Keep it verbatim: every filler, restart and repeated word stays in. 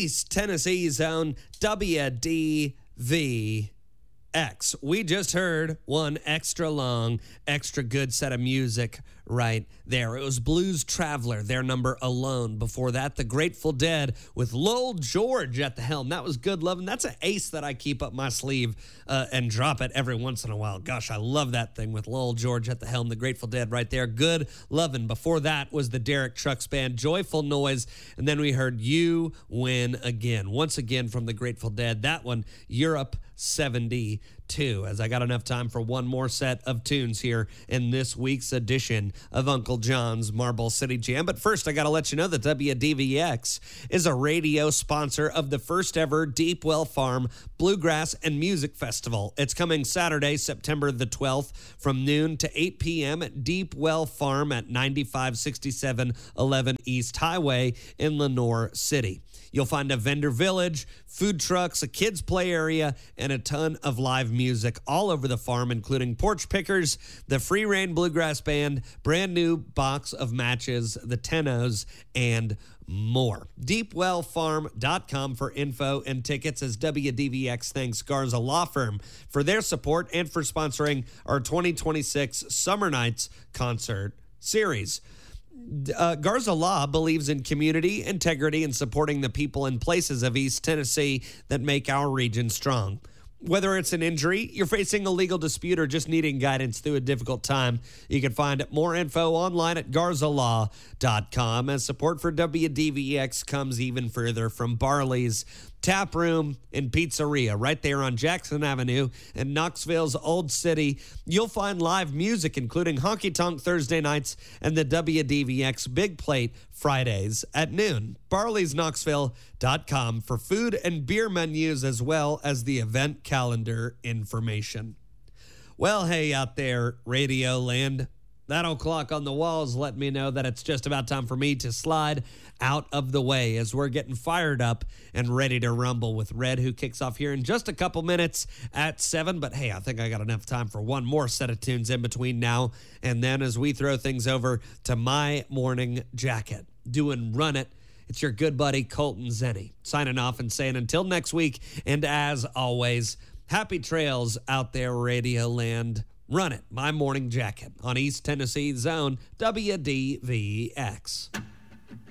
East Tennessee Zone, W D V X. We just heard one extra long, extra good set of music right there. It was Blues Traveler, their number Alone. Before that, The Grateful Dead with Lowell George at the helm. That was good loving. That's an ace that I keep up my sleeve uh, and drop it every once in a while. Gosh, I love that thing with Lowell George at the helm. The Grateful Dead right there. Good loving. Before that was the Derek Trucks Band, Joyful Noise. And then we heard You Win Again. Once again from the Grateful Dead. That one, Europe seventy-two, as I got enough time for one more set of tunes here in this week's edition of Uncle John's Marble City Jam. But first, I got to let you know that W D V X is a radio sponsor of the first ever Deep Well Farm Bluegrass and Music Festival. It's coming Saturday, September the twelfth, from noon to eight p.m. at Deep Well Farm at ninety-five sixty-seven eleven East Highway in Lenoir City. You'll find a vendor village, food trucks, a kids play area, and a ton of live music all over the farm, including porch pickers, the Free Reign Bluegrass Band, brand new box of matches, the Tenos, and more. deep well farm dot com for info and tickets, as W D V X thanks Garza Law Firm for their support and for sponsoring our twenty twenty-six Summer Nights concert series. Uh, Garza Law believes in community, integrity, and supporting the people and places of East Tennessee that make our region strong. Whether it's an injury, you're facing a legal dispute, or just needing guidance through a difficult time, you can find more info online at garza law dot com. As support for W D V X comes even further from Barley's Tap Room and Pizzeria right there on Jackson Avenue in Knoxville's Old City. You'll find live music, including Honky Tonk Thursday nights and the W D V X Big Plate Fridays at noon. barleys knoxville dot com for food and beer menus, as well as the event calendar information. Well, hey, out there, Radio Land. That old clock on the walls let me know that it's just about time for me to slide out of the way, as we're getting fired up and ready to rumble with Red, who kicks off here in just a couple minutes at seven. But hey, I think I got enough time for one more set of tunes in between now and then, as we throw things over to My Morning Jacket. Doing Run It. It's your good buddy Colton Zenny signing off and saying until next week, and as always, happy trails out there, Radio Land. Run It, My Morning Jacket on East Tennessee Zone, W D V X.